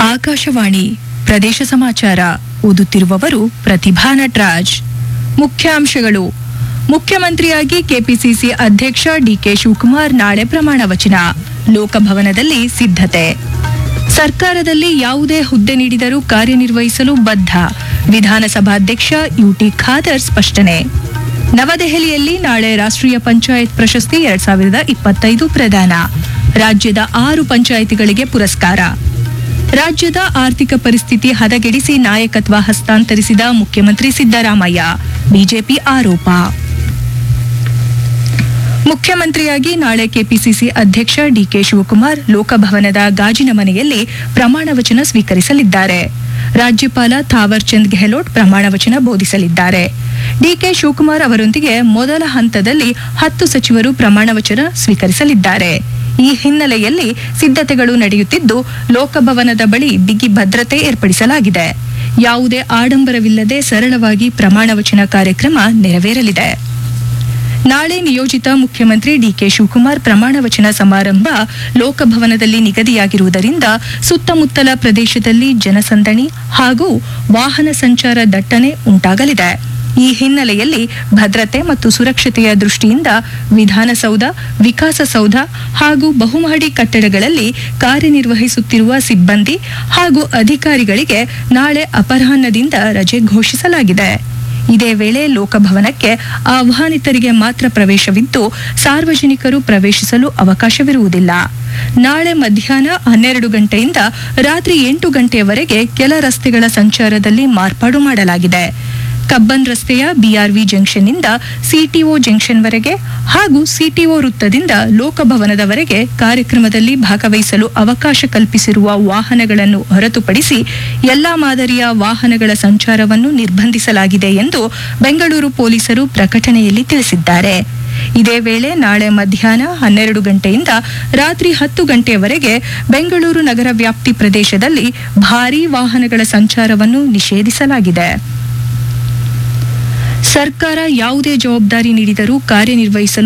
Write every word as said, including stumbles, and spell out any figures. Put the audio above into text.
ಆಕಾಶವಾಣಿ ಪ್ರದೇಶ ಸಮಾಚಾರ ಓದುತ್ತಿರುವವರು ಪ್ರತಿಭಾ ನಟರಾಜ್. ಮುಖ್ಯಾಂಶಗಳು. ಮುಖ್ಯಮಂತ್ರಿಯಾಗಿ ಕೆಪಿಸಿಸಿ ಅಧ್ಯಕ್ಷ ಡಿಕೆ ಶಿವಕುಮಾರ್ ನಾಳೆ ಪ್ರಮಾಣ ವಚನ. ಲೋಕಭವನದಲ್ಲಿ ಸಿದ್ಧತೆ. ಸರ್ಕಾರದಲ್ಲಿ ಯಾವುದೇ ಹುದ್ದೆ ನೀಡಿದರೂ ಕಾರ್ಯನಿರ್ವಹಿಸಲು ಬದ್ಧ. ವಿಧಾನಸಭಾಧ್ಯಕ್ಷ ಯುಟಿ ಖಾದರ್ ಸ್ಪಷ್ಟನೆ. ನವದೆಹಲಿಯಲ್ಲಿ ನಾಳೆ ರಾಷ್ಟ್ರೀಯ ಪಂಚಾಯತ್ ಪ್ರಶಸ್ತಿ ಎರಡ್ ಸಾವಿರದ ಇಪ್ಪತ್ತೈದು ಪ್ರದಾನ. ರಾಜ್ಯದ ಆರು ಪಂಚಾಯಿತಿಗಳಿಗೆ ಪುರಸ್ಕಾರ. ರಾಜ್ಯದ ಆರ್ಥಿಕ ಪರಿಸ್ಥಿತಿ ಹದಗೆಡಿಸಿ ನಾಯಕತ್ವ ಹಸ್ತಾಂತರಿಸಿದ ಮುಖ್ಯಮಂತ್ರಿ ಸಿದ್ದರಾಮಯ್ಯ. ಬಿಜೆಪಿ ಆರೋಪ. ಮುಖ್ಯಮಂತ್ರಿಯಾಗಿ ನಾಳೆ ಕೆಪಿಸಿಸಿ ಅಧ್ಯಕ್ಷ ಡಿಕೆ ಶಿವಕುಮಾರ್ ಲೋಕಭವನದ ಗಾಜಿನ ಮನೆಯಲ್ಲಿ ಪ್ರಮಾಣ ವಚನ ಸ್ವೀಕರಿಸಲಿದ್ದಾರೆ. ರಾಜ್ಯಪಾಲ ಥಾವರ್ ಚಂದ್ ಗೆಹ್ಲೋಟ್ ಪ್ರಮಾಣ ವಚನ ಬೋಧಿಸಲಿದ್ದಾರೆ. ಡಿಕೆ ಶಿವಕುಮಾರ್ ಅವರೊಂದಿಗೆ ಮೊದಲ ಹಂತದಲ್ಲಿ ಹತ್ತು ಸಚಿವರು ಪ್ರಮಾಣ ವಚನ ಸ್ವೀಕರಿಸಲಿದ್ದಾರೆ. ಈ ಹಿನ್ನೆಲೆಯಲ್ಲಿ ಸಿದ್ಧತೆಗಳು ನಡೆಯುತ್ತಿದ್ದು ಲೋಕಭವನದ ಬಳಿ ಬಿಗಿ ಭದ್ರತೆ ಏರ್ಪಡಿಸಲಾಗಿದೆ. ಯಾವುದೇ ಆಡಂಬರವಿಲ್ಲದೆ ಸರಳವಾಗಿ ಪ್ರಮಾಣ ವಚನ ಕಾರ್ಯಕ್ರಮ ನೆರವೇರಲಿದೆ. ನಾಳೆ ನಿಯೋಜಿತ ಮುಖ್ಯಮಂತ್ರಿ ಡಿಕೆ ಶಿವಕುಮಾರ್ ಪ್ರಮಾಣ ವಚನ ಸಮಾರಂಭ ಲೋಕಭವನದಲ್ಲಿ ನಿಗದಿಯಾಗಿರುವುದರಿಂದ ಸುತ್ತಮುತ್ತಲ ಪ್ರದೇಶದಲ್ಲಿ ಜನಸಂದಣಿ ಹಾಗೂ ವಾಹನ ಸಂಚಾರ ದಟ್ಟಣೆ ಉಂಟಾಗಲಿದೆ. ಈ ಹಿನ್ನೆಲೆಯಲ್ಲಿ ಭದ್ರತೆ ಮತ್ತು ಸುರಕ್ಷತೆಯ ದೃಷ್ಟಿಯಿಂದ ವಿಧಾನಸೌಧ, ವಿಕಾಸಸೌಧ ಹಾಗೂ ಬಹುಮಹಡಿ ಕಟ್ಟಡಗಳಲ್ಲಿ ಕಾರ್ಯನಿರ್ವಹಿಸುತ್ತಿರುವ ಸಿಬ್ಬಂದಿ ಹಾಗೂ ಅಧಿಕಾರಿಗಳಿಗೆ ನಾಳೆ ಅಪರಾಹ್ನದಿಂದ ರಜೆ ಘೋಷಿಸಲಾಗಿದೆ. ಇದೇ ವೇಳೆ ಲೋಕಭವನಕ್ಕೆ ಆಹ್ವಾನಿತರಿಗೆ ಮಾತ್ರ ಪ್ರವೇಶವಿದ್ದು ಸಾರ್ವಜನಿಕರು ಪ್ರವೇಶಿಸಲು ಅವಕಾಶವಿರುವುದಿಲ್ಲ. ನಾಳೆ ಮಧ್ಯಾಹ್ನ ಹನ್ನೆರಡು ಗಂಟೆಯಿಂದ ರಾತ್ರಿ ಎಂಟು ಗಂಟೆಯವರೆಗೆ ಕೆಲ ರಸ್ತೆಗಳ ಸಂಚಾರದಲ್ಲಿ ಮಾರ್ಪಾಡು ಮಾಡಲಾಗಿದೆ. ಕಬ್ಬನ್ ರಸ್ತೆಯ ಬಿಆರ್ವಿ ಜಂಕ್ಷನ್ನಿಂದ ಸಿಟಿಒ ಜಂಕ್ಷನ್ವರೆಗೆ ಹಾಗೂ ಸಿಟಿಒ ವೃತ್ತದಿಂದ ಲೋಕಭವನದವರೆಗೆ ಕಾರ್ಯಕ್ರಮದಲ್ಲಿ ಭಾಗವಹಿಸಲು ಅವಕಾಶ ಕಲ್ಪಿಸಿರುವ ವಾಹನಗಳನ್ನು ಹೊರತುಪಡಿಸಿ ಎಲ್ಲಾ ಮಾದರಿಯ ವಾಹನಗಳ ಸಂಚಾರವನ್ನು ನಿರ್ಬಂಧಿಸಲಾಗಿದೆ ಎಂದು ಬೆಂಗಳೂರು ಪೊಲೀಸರು ಪ್ರಕಟಣೆಯಲ್ಲಿ ತಿಳಿಸಿದ್ದಾರೆ. ಇದೇ ವೇಳೆ ನಾಳೆ ಮಧ್ಯಾಹ್ನ ಹನ್ನೆರಡು ಗಂಟೆಯಿಂದ ರಾತ್ರಿ ಹತ್ತು ಗಂಟೆಯವರೆಗೆ ಬೆಂಗಳೂರು ನಗರ ವ್ಯಾಪ್ತಿ ಪ್ರದೇಶದಲ್ಲಿ ಭಾರೀ ವಾಹನಗಳ ಸಂಚಾರವನ್ನು ನಿಷೇಧಿಸಲಾಗಿದೆ. ಸರ್ಕಾರ ಯಾವುದೇ ಜವಾಬ್ದಾರಿ ನೀಡಿದರೂ ಕಾರ್ಯನಿರ್ವಹಿಸಲು